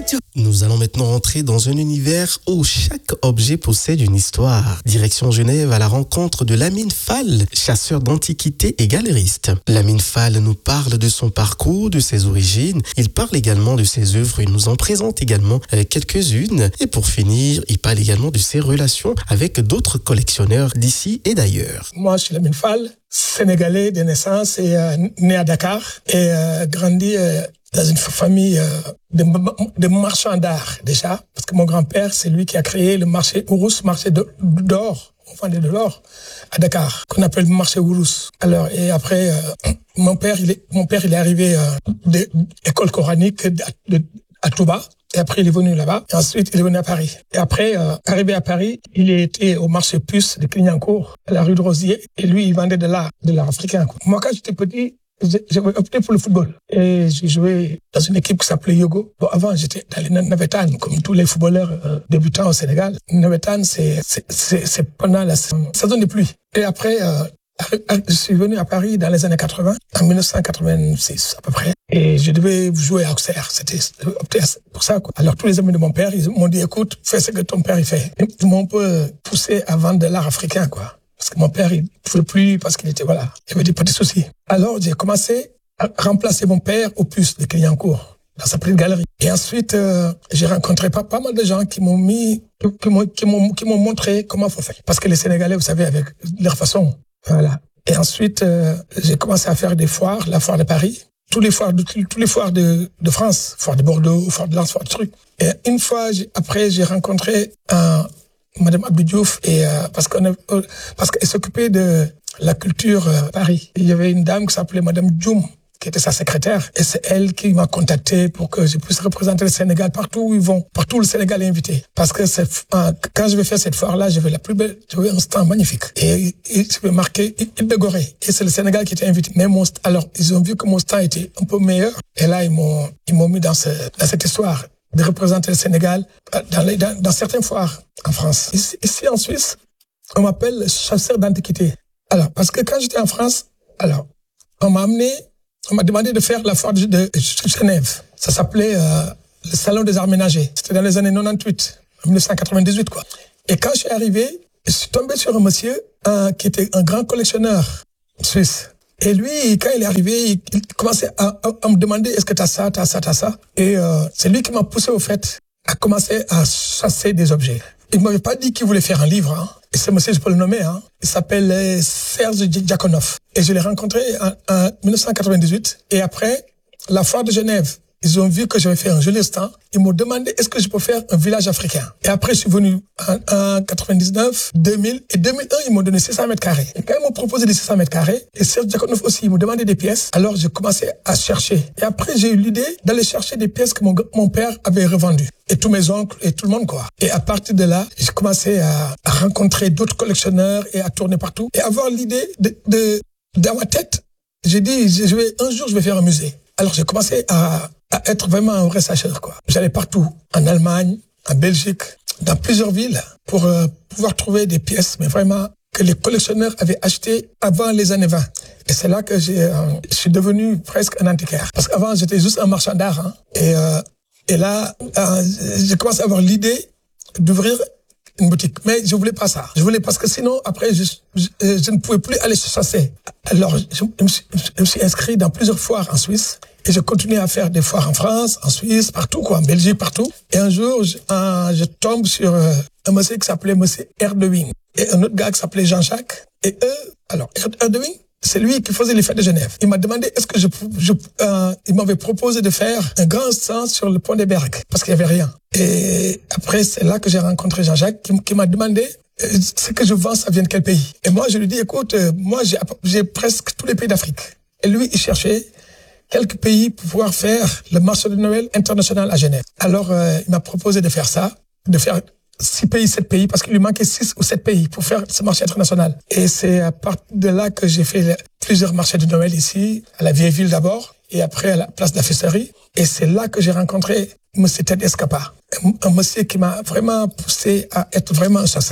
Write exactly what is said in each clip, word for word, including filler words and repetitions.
Lecture. Nous allons maintenant entrer dans un univers où chaque objet possède une histoire. Direction Genève à la rencontre de Lamine Fall, chasseur d'antiquités et galeriste. Lamine Fall nous parle de son parcours, de ses origines. Il parle également de ses œuvres. Il nous en présente également quelques-unes. Et pour finir, il parle également de ses relations avec d'autres collectionneurs d'ici et d'ailleurs. Moi, je suis Lamine Fall, sénégalais de naissance et euh, né à Dakar et euh, grandi euh, dans une famille euh, de, de marchands d'art déjà, parce que mon grand-père, c'est lui qui a créé le marché Ourous, marché d'or, on vendait de l'or à Dakar, qu'on appelle le marché Ourous. Alors, et après, euh, mon père, il est, mon père, il est arrivé euh, de l'école coranique de, de, à Touba. Et après, il est venu là-bas. Et ensuite, il est venu à Paris. Et après, euh, arrivé à Paris, il était au marché Puce de Clignancourt, à la rue de Rosier. Et lui, il vendait de l'art, de l'art africain. Moi, quand j'étais petit, j'avais opté pour le football. Et j'ai joué dans une équipe qui s'appelait Yogo. Bon, avant, j'étais dans les Navétanes, comme tous les footballeurs euh, débutants au Sénégal. Navétanes, c'est, c'est, c'est, c'est pendant la saison des pluies. Et après, euh, je suis venu à Paris dans les années quatre-vingts, en mille neuf cent quatre-vingt-six à peu près, et je devais jouer à Auxerre. C'était pour ça, quoi. Alors tous les amis de mon père, ils m'ont dit, écoute, fais ce que ton père il fait. Ils m'ont un peu poussé à vendre de l'art africain, quoi. Parce que mon père, il ne pouvait plus, parce qu'il était, voilà, il avait des petits soucis. Alors j'ai commencé à remplacer mon père au Puce de Clignancourt, dans sa petite galerie. Et ensuite, euh, j'ai rencontré pas, pas mal de gens qui m'ont mis, qui m'ont, qui m'ont, qui m'ont montré comment faut faire. Parce que les Sénégalais, vous savez, avec leur façon, voilà. Et ensuite, euh, j'ai commencé à faire des foires, la foire de Paris, tous les foires de, tous les foires de, de France, foire de Bordeaux, foire de Lens, foire de trucs. Et une fois, j'ai, après, j'ai rencontré un, Madame Abdou Diouf, et, euh, parce qu'on a, euh, parce qu'elle s'occupait de la culture euh, Paris. Il y avait une dame qui s'appelait Madame Dioum, qui était sa secrétaire, et c'est elle qui m'a contacté pour que je puisse représenter le Sénégal partout où ils vont, partout où le Sénégal est invité. Parce que c'est, euh, quand je vais faire cette foire-là, je vais la plus belle, je vais un stand magnifique. Et, et je vais marquer Île de Gorée. Et c'est le Sénégal qui était invité. Mais mon, alors, ils ont vu que mon stand était un peu meilleur. Et là, ils m'ont, ils m'ont mis dans ce, dans cette histoire de représenter le Sénégal dans, les, dans, dans certaines foires en France. Ici, ici en Suisse, on m'appelle chasseur d'antiquités. Alors, parce que quand j'étais en France, alors, on m'a amené, on m'a demandé de faire la foire de, de Genève. Ça s'appelait euh, le Salon des Arts Ménagers. C'était dans les années quatre-vingt-dix-huit, mille neuf cent quatre-vingt-dix-huit, quoi. Et quand je suis arrivé, je suis tombé sur un monsieur euh, qui était un grand collectionneur suisse. Et lui, quand il est arrivé, il, il commençait à, à, à me demander est-ce que t'as ça, t'as ça, t'as ça. Et euh, c'est lui qui m'a poussé au fait à commencer à chasser des objets. Il m'avait pas dit qu'il voulait faire un livre, hein. Et ce monsieur, je peux le nommer, hein. Il s'appelle euh, Serge Diakonoff. Et je l'ai rencontré en, en mille neuf cent quatre-vingt-dix-huit. Et après, la foire de Genève, ils ont vu que j'avais fait un joli stand. Ils m'ont demandé est-ce que je peux faire un village africain. Et après, je suis venu en, en quatre-vingt-dix-neuf, deux mille. Et deux mille un, ils m'ont donné six cents mètres carrés. Et quand ils m'ont proposé les six cents mètres carrés, et Serge Diakonoff aussi, ils m'ont demandé des pièces. Alors, j'ai commencé à chercher. Et après, j'ai eu l'idée d'aller chercher des pièces que mon, mon père avait revendues. Et tous mes oncles et tout le monde, quoi. Et à partir de là, j'ai commencé à, à rencontrer d'autres collectionneurs et à tourner partout. Et avoir l'idée de, de, dans ma tête, j'ai dit, je vais, un jour, je vais faire un musée. Alors, j'ai commencé à, à être vraiment un vrai sacheur, quoi. J'allais partout. En Allemagne, en Belgique, dans plusieurs villes, pour euh, pouvoir trouver des pièces, mais vraiment, que les collectionneurs avaient achetées avant les années vingt. Et c'est là que j'ai, euh, je suis devenu presque un antiquaire. Parce qu'avant, j'étais juste un marchand d'art, hein. Et, euh, et là, euh, j'ai commencé à avoir l'idée d'ouvrir une boutique. Mais je voulais pas ça. Je voulais parce que sinon, après, je, je, je ne pouvais plus aller chasser. Alors, je, je, me suis, je me suis inscrit dans plusieurs foires en Suisse. Et je continuais à faire des foires en France, en Suisse, partout, quoi, en Belgique, partout. Et un jour, je, euh, je tombe sur euh, un monsieur qui s'appelait monsieur Erdewing. Et un autre gars qui s'appelait Jean-Jacques. Et eux, alors, Erdewing, c'est lui qui faisait les fêtes de Genève. Il m'a demandé est-ce que je, je euh, il m'avait proposé de faire un grand stand sur le pont des Bergues. Parce qu'il y avait rien. Et après, c'est là que j'ai rencontré Jean-Jacques qui, qui m'a demandé euh, ce que je vends, ça vient de quel pays. Et moi, je lui dis, écoute, euh, moi, j'ai, j'ai presque tous les pays d'Afrique. Et lui, il cherchait quelques pays pour pouvoir faire le marché de Noël international à Genève. Alors, euh, il m'a proposé de faire ça, de faire six pays, sept pays, parce qu'il lui manquait six ou sept pays pour faire ce marché international. Et c'est à partir de là que j'ai fait plusieurs marchés de Noël ici, à la vieille ville d'abord, et après à la place de la Fesserie. Et c'est là que j'ai rencontré M. Ted Escapa, un monsieur qui m'a vraiment poussé à être vraiment un chasseur, quoi.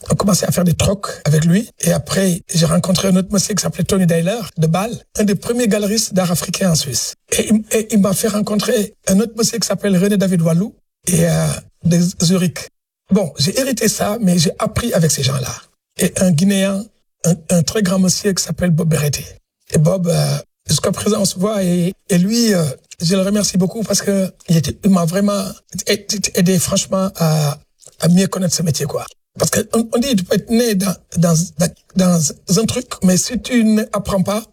on commençait à faire des trocs avec lui. Et après, j'ai rencontré un autre monsieur qui s'appelait Tony Deiler de Bâle, un des premiers galeristes d'art africain en Suisse. Et, et il m'a fait rencontrer un autre monsieur qui s'appelle René David Walou et euh, de Zurich. Bon, j'ai hérité ça, mais j'ai appris avec ces gens-là. Et un Guinéen, un, un très grand monsieur qui s'appelle Bob Berreté. Et Bob, euh, jusqu'à présent, on se voit et, et lui, euh, je le remercie beaucoup parce que il, était, il m'a vraiment aidé, franchement, à, à mieux connaître ce métier, quoi. Parce qu'on on dit, tu peux être né dans, dans, dans, dans un truc, mais si tu n'apprends pas,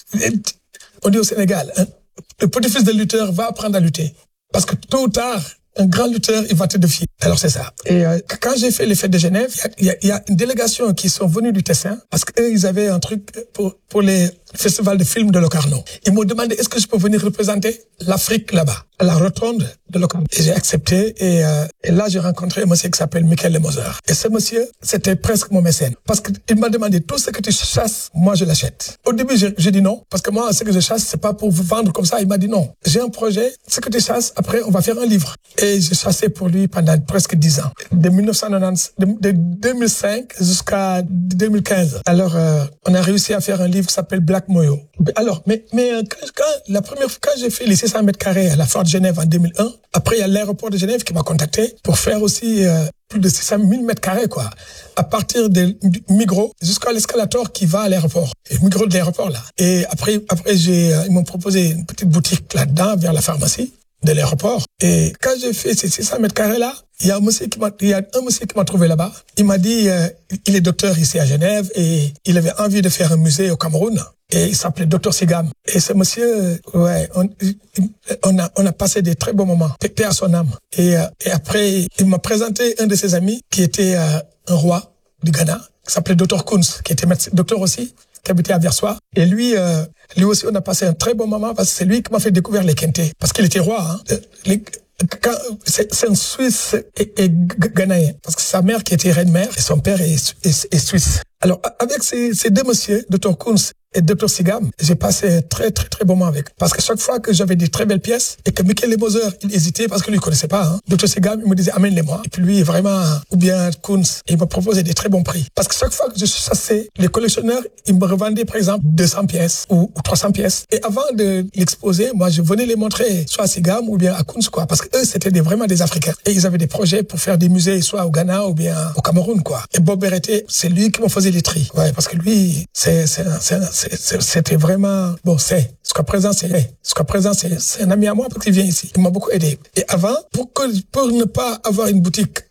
on dit au Sénégal, hein, le petit-fils de lutteur va apprendre à lutter. Parce que tôt ou tard, un grand lutteur, il va te défier. Alors c'est ça. Et euh, quand j'ai fait les fêtes de Genève, il y, y, y a une délégation qui sont venus du Tessin parce qu'eux, ils avaient un truc pour, pour les festivals de films de Locarno. Ils m'ont demandé est-ce que je peux venir représenter l'Afrique là-bas, à la rotonde de Locarno. Et j'ai accepté et, euh, et là, j'ai rencontré un monsieur qui s'appelle Michael Lemoser. Et ce monsieur, c'était presque mon mécène. Parce qu'il m'a demandé tout ce que tu chasses, moi je l'achète. Au début, j'ai, j'ai dit non, parce que moi, ce que je chasse, c'est pas pour vous vendre comme ça. Il m'a dit non. J'ai un projet, ce que tu chasses, après, on va faire un livre. Et j'ai chassé pour lui pendant presque dix ans. De mille neuf cent quatre-vingt-dix, de, de deux mille cinq jusqu'à deux mille quinze. Alors, euh, on a réussi à faire un livre qui s'appelle Black Moyo. Alors, mais, mais quand, quand, la première fois, quand j'ai fait les six cents mètres carrés à la Foire de Genève en deux mille un, après, il y a l'aéroport de Genève qui m'a contacté pour faire aussi euh, plus de six cent mille mètres carrés, quoi. À partir de Migros jusqu'à l'escalator qui va à l'aéroport. Et Migros de l'aéroport, là. Et après, après j'ai, euh, ils m'ont proposé une petite boutique là-dedans, vers la pharmacie de l'aéroport. Et quand j'ai fait ces six cents mètres carrés là, il y a un monsieur qui m'a, il y a un monsieur qui m'a trouvé là-bas. Il m'a dit, euh, il est docteur ici à Genève et il avait envie de faire un musée au Cameroun. Et il s'appelait docteur Sigam. Et ce monsieur, ouais, on, on a, on a passé des très bons moments. Paix à son âme. Et, euh, et après, il m'a présenté un de ses amis qui était euh, un roi du Ghana, qui s'appelait docteur Kunz, qui était médecin, docteur aussi, qui habitait à Versoix. Et lui, euh, lui aussi, on a passé un très bon moment parce que c'est lui qui m'a fait découvrir les Kenté. Parce qu'il était roi, hein. Les, quand, c'est, c'est un Suisse et, et Ghanéen. Parce que sa mère qui était reine-mère et son père est, est, est Suisse. Alors, avec ces, ces deux messieurs, docteur Kunz et docteur Sigam, j'ai passé un très, très, très bon moment avec. Parce que chaque fois que j'avais des très belles pièces et que Michael Lemoser, il hésitait parce que lui, il connaissait pas, hein. docteur Sigam, il me disait, amène-les-moi. Et puis lui, vraiment, ou bien Kunz, il me proposait des très bons prix. Parce que chaque fois que je chassais, les collectionneurs, ils me revendaient, par exemple, deux cents pièces ou, ou trois cents pièces. Et avant de l'exposer, moi, je venais les montrer soit à Sigam ou bien à Kunz, quoi. Parce que eux, c'était des, vraiment des Africains. Et ils avaient des projets pour faire des musées, soit au Ghana ou bien au Cameroun, quoi. Et Bob Berreté, c'est lui qui me faisait les tri. Ouais, parce que lui, c'est, c'est, c'est, c'est, c'était vraiment, bon, c'est, jusqu'à présent, c'est, jusqu'à présent, c'est, c'est un ami à moi parce qu'il vient ici. Il m'a beaucoup aidé. Et avant, pour que, pour ne pas avoir une boutique